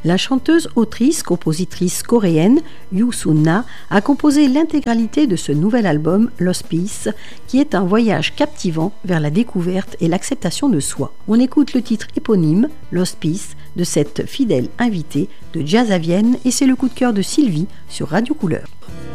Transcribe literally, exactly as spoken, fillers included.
La chanteuse, autrice, compositrice coréenne Yoo Sun-na a composé l'intégralité de ce nouvel album l'Hospice, qui est un voyage captivant vers la découverte et l'acceptation de soi. On écoute le titre éponyme, l'Hospice, de cette fidèle invitée de Jazz à Vienne, et c'est le coup de cœur de Sylvie sur Radio Couleur.